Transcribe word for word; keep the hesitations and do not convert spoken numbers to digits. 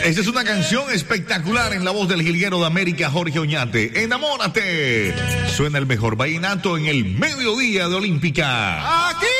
Esta es una canción espectacular en la voz del jilguero de América, Jorge Oñate. Enamórate. Suena el mejor vallenato en el mediodía de Olímpica. Aquí.